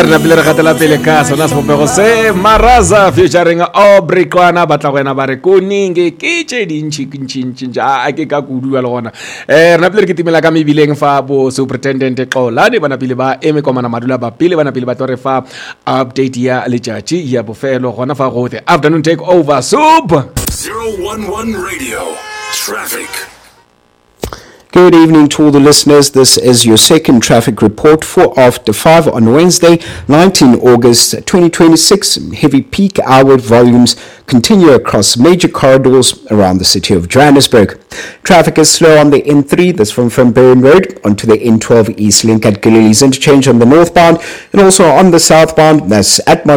Re napile re gatela pele ka sona sebopego se Maraza featuring Aubrey Kwana batla go ena ba re koninge ke tše dintšhi a ke ka kudu le gona re napile re kitimela ka mebileng fa bo superintendent Xolani ba napile ba eme komana madula ba pele ba napile ba tlo re fa update ya letšatši ya bofelo gona fa go the afternoon take over super 011 Radio Traffic. Good evening to all the listeners. This is your second traffic report for after 5 on Wednesday, 19 August 2026. Heavy peak hour volumes continue across major corridors around the city of Johannesburg. Traffic is slow on the N3, that's from Burn Road, onto the N12 East Link at Galilee's Interchange on the northbound, and also on the southbound, that's at